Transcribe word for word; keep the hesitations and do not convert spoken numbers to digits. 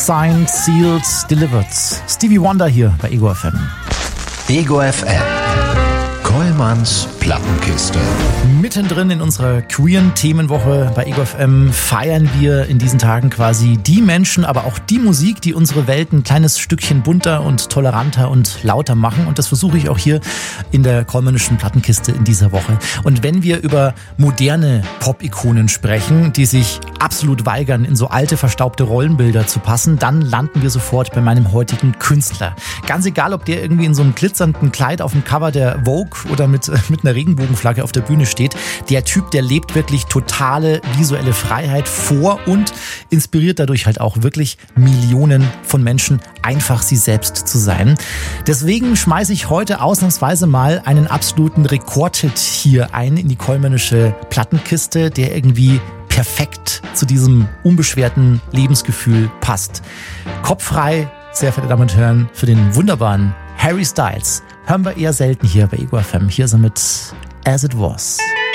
Signed, Sealed, Delivered. Stevie Wonder hier bei Ego F M. Ego F M. Kollmanns Plattenkiste. Mittendrin in unserer queeren Themenwoche bei Ego F M feiern wir in diesen Tagen quasi die Menschen, aber auch die Musik, die unsere Welt ein kleines Stückchen bunter und toleranter und lauter machen. Und das versuche ich auch hier in der kollmännischen Plattenkiste in dieser Woche. Und wenn wir über moderne Pop-Ikonen sprechen, die sich absolut weigern, in so alte, verstaubte Rollenbilder zu passen, dann landen wir sofort bei meinem heutigen Künstler. Ganz egal, ob der irgendwie in so einem glitzernden Kleid auf dem Cover der Vogue oder mit, mit einer Regenbogenflagge auf der Bühne steht. Der Typ, der lebt wirklich totale visuelle Freiheit vor und inspiriert dadurch halt auch wirklich Millionen von Menschen, einfach sie selbst zu sein. Deswegen schmeiße ich heute ausnahmsweise mal einen absoluten Rekordhit hier ein in die kollmännische Plattenkiste, der irgendwie perfekt zu diesem unbeschwerten Lebensgefühl passt. Kopffrei, sehr verehrte Damen und Herren, für den wunderbaren Harry Styles. Hören wir eher selten hier bei Ego F M. Hier ist er mit As It Was.